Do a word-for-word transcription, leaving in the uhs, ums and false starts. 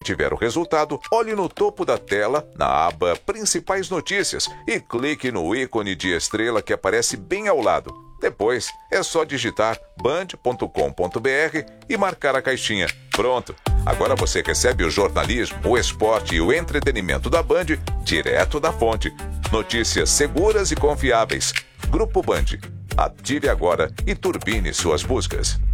obtiver o resultado, olhe no topo da tela, na aba Principais Notícias, e clique no ícone de estrela que aparece bem ao lado. Depois, é só digitar band ponto com ponto br e marcar a caixinha. Pronto! Agora você recebe o jornalismo, o esporte e o entretenimento da Band direto da fonte. Notícias seguras e confiáveis. Grupo Band. Ative agora e turbine suas buscas.